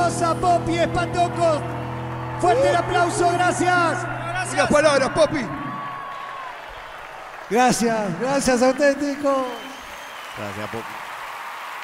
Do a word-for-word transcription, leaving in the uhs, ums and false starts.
hermosa Poppy Espantocos. Fuerte el aplauso, gracias. Unas palabras, Poppy. Gracias, gracias auténticos. Gracias, Poppy.